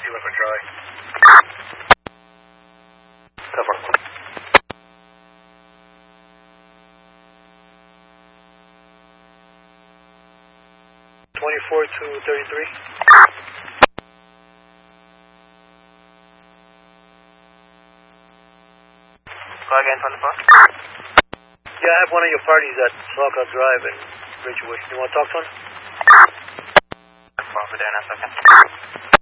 11 Charlie. Cover. 24 to 33. Go again, 24. Yeah, I have one of your parties at Slocum Drive in Ridgeway. You want to talk to him? Over there in a second.